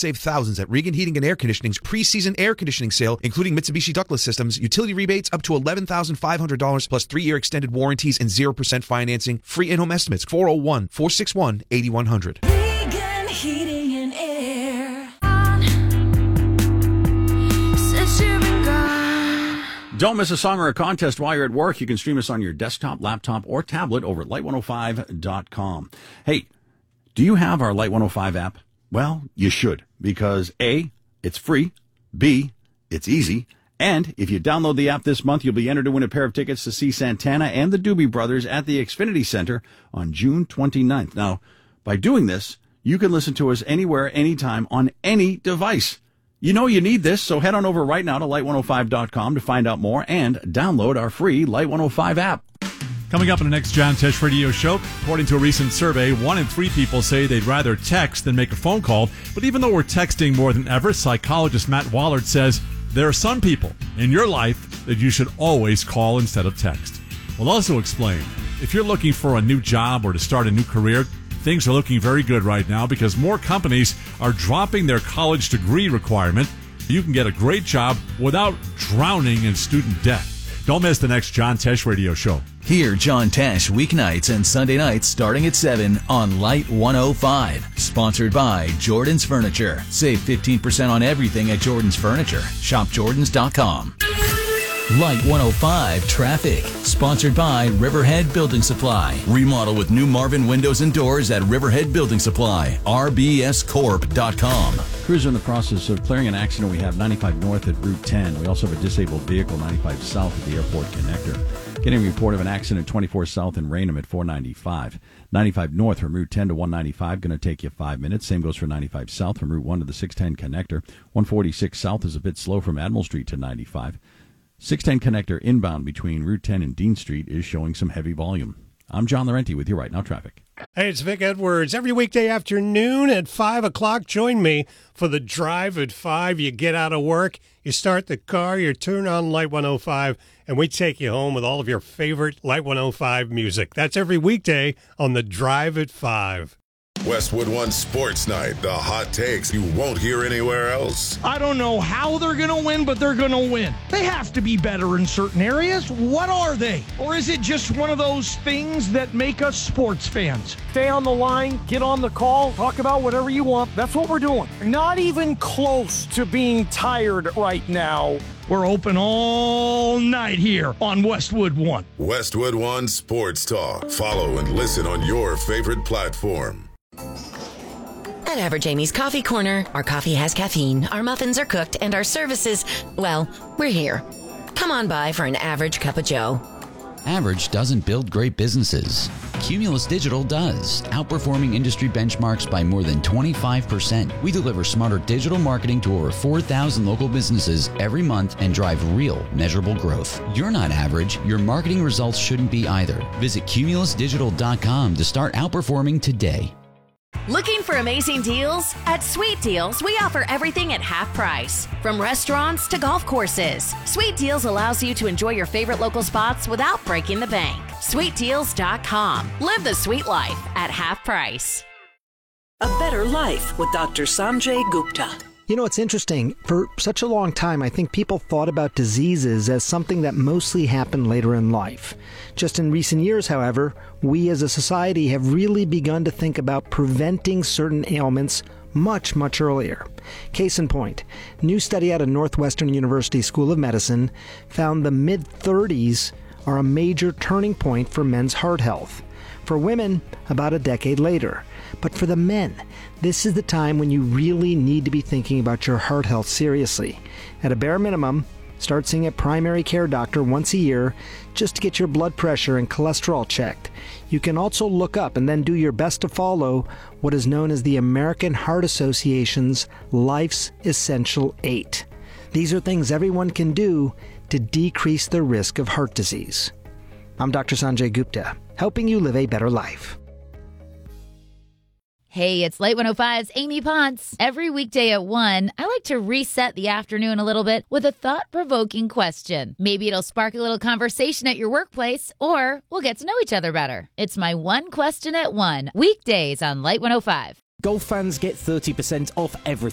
save thousands at Regan Heating and Air Conditioning's pre-season air conditioning sale, including Mitsubishi ductless systems, utility rebates up to $11,500 plus 3-year extended warranties and 0% financing. Free in-home estimates, 401-461-8100. Regan Heating and Air. Don't miss a song or a contest while you're at work. You can stream us on your desktop, laptop, or tablet over at light105.com. Hey, do you have our Light 105 app? Well, you should, because A, it's free, B, it's easy, and if you download the app this month, you'll be entered to win a pair of tickets to see Santana and the Doobie Brothers at the Xfinity Center on June 29th. Now, by doing this, you can listen to us anywhere, anytime, on any device. You know you need this, so head on over right now to light105.com to find out more and download our free Light 105 app. Coming up in the next John Tesh Radio Show, according to a recent survey, 1 in 3 people say they'd rather text than make a phone call. But even though we're texting more than ever, psychologist Matt Wallard says there are some people in your life that you should always call instead of text. We'll also explain, if you're looking for a new job or to start a new career, things are looking very good right now because more companies are dropping their college degree requirement. You can get a great job without drowning in student debt. Don't miss the next John Tesh Radio Show. Hear John Tesh weeknights and Sunday nights starting at 7 on Light 105. Sponsored by Jordan's Furniture. Save 15% on everything at Jordan's Furniture. ShopJordans.com. Light 105 Traffic. Sponsored by Riverhead Building Supply. Remodel with new Marvin windows and doors at Riverhead Building Supply. RBScorp.com. Crews are in the process of clearing an accident we have 95 north at Route 10. We also have a disabled vehicle 95 south at the airport connector. Getting a report of an accident 24 south in Raynham at 495. 95 north from Route 10 to 195, going to take you 5 minutes. Same goes for 95 south from Route 1 to the 610 connector. 146 south is a bit slow from Admiral Street to 95. 610 connector inbound between Route 10 and Dean Street is showing some heavy volume. I'm John Laurenti with you right now, traffic. Hey, it's Vic Edwards. Every weekday afternoon at 5 o'clock, join me for the Drive at 5. You get out of work, you start the car, you turn on Light 105, and we take you home with all of your favorite Light 105 music. That's every weekday on the Drive at 5. Westwood One Sports Night, the hot takes you won't hear anywhere else. I don't know how they're going to win, but they're going to win. They have to be better in certain areas. What are they? Or is it just one of those things that make us sports fans? Stay on the line, get on the call, talk about whatever you want. That's what we're doing. Not even close to being tired right now. We're open all night here on Westwood One. Westwood One Sports Talk. Follow and listen on your favorite platform. At Average Amy's Coffee Corner, our coffee has caffeine, our muffins are cooked, and our services, well, we're here. Come on by for an average cup of joe. Average doesn't build great businesses. Cumulus Digital does, outperforming industry benchmarks by more than 25%. We deliver smarter digital marketing to over 4,000 local businesses every month and drive real, measurable growth. You're not average. Your marketing results shouldn't be either. Visit cumulusdigital.com to start outperforming today. Looking for amazing deals? At Sweet Deals, we offer everything at half price. From restaurants to golf courses, Sweet Deals allows you to enjoy your favorite local spots without breaking the bank. SweetDeals.com. Live the sweet life at half price. A Better Life with Dr. Sanjay Gupta. You know, it's interesting. For such a long time, I think people thought about diseases as something that mostly happened later in life. Just in recent years, however, we as a society have really begun to think about preventing certain ailments much, much earlier. Case in point, new study out of Northwestern University School of Medicine found the mid-30s are a major turning point for men's heart health. For women, about a decade later. But for the men, this is the time when you really need to be thinking about your heart health seriously. At a bare minimum, start seeing a primary care doctor once a year just to get your blood pressure and cholesterol checked. You can also look up and then do your best to follow what is known as the American Heart Association's Life's Essential 8. These are things everyone can do to decrease the risk of heart disease. I'm Dr. Sanjay Gupta, helping you live a better life. Hey, it's Light 105's Amy Ponce. Every weekday at 1, I like to reset the afternoon a little bit with a thought-provoking question. Maybe it'll spark a little conversation at your workplace, or we'll get to know each other better. It's my one question at 1, weekdays on Light 105. Golf fans get 30% off everything.